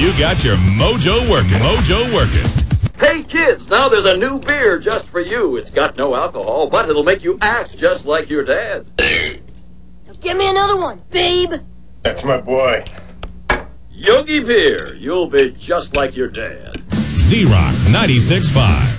you got your mojo working. Mojo working. Hey kids, now there's a new beer just for you. It's got no alcohol, but it'll make you act just like your dad. Now give me another one, babe. That's my boy. Yogi Beer, you'll be just like your dad. Z-Rock 96.5.